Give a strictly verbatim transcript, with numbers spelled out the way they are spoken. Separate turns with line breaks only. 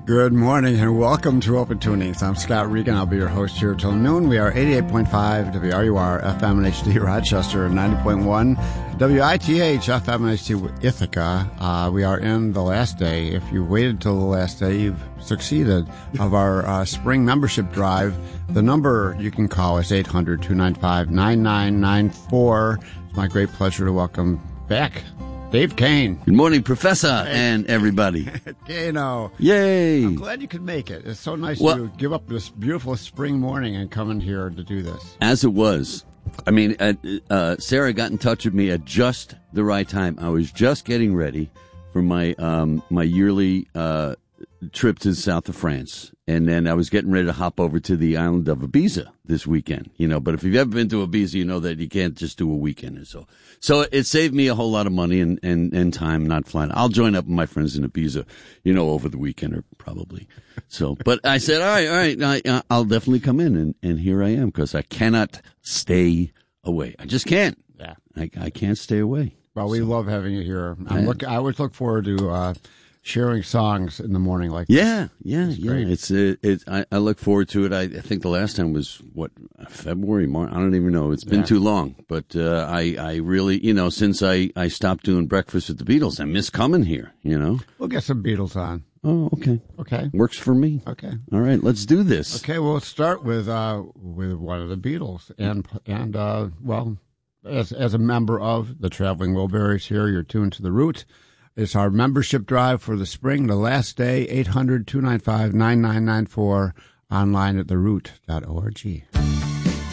Good morning and welcome to Open Tunings. I'm Scott Regan. I'll be your host here till noon. We are eighty-eight point five W R U R F M and H D Rochester, ninety point one W I T H F M and H D Ithaca. Uh, we are in the last day. If you waited till the last day, you've succeeded, of our uh, spring membership drive. The number you can call is eight hundred, two nine five, nine nine nine four. It's my great pleasure to welcome back Dave Kane.
Good morning, Professor, and everybody.
Kano.
Yay.
I'm glad you could make it. It's so nice
well,
to give up this beautiful spring morning and come in here to do this.
As it was. I mean, uh, uh, Sarah got in touch with me at just the right time. I was just getting ready for my um, my yearly uh, trip to the south of France. And then I was getting ready to hop over to the island of Ibiza this weekend, you know. But if you've ever been to Ibiza, you know that you can't just do a weekend or so. So it saved me a whole lot of money and, and, and time not flying. I'll join up with my friends in Ibiza, you know, over the weekend or probably. So, but I said, all right, all right, I, I'll definitely come in. And, and here I am because I cannot stay away. I just can't.
Yeah.
I, I can't stay away.
Well, we so, love having you here. I'm
I,
look, I always look forward to uh, sharing songs in the morning like
yeah,
this.
Yeah,
it's
yeah,
great.
It's it, it I, I look forward to it. I, I think the last time was what February, March. I don't even know. It's been
yeah.
too long. But uh, I I really you know since I, I stopped doing breakfast with the Beatles, I miss coming here. You know.
We'll get some Beatles on.
Oh, okay.
Okay.
Works for me.
Okay.
All right, let's do this.
Okay, well, let's start with uh, with one of the Beatles, and and uh, well, as as a member of the Traveling Wilburys here, you're tuned to The Root. It's our membership drive for the spring, the last day, eight hundred, two nine five, nine nine nine four, online at the root dot org.